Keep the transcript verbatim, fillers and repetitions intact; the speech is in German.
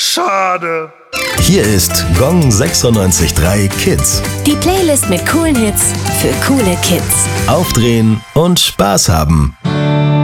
schade. Hier ist Gong sechsundneunzig Komma drei Kids. Die Playlist mit coolen Hits für coole Kids. Aufdrehen und Spaß haben.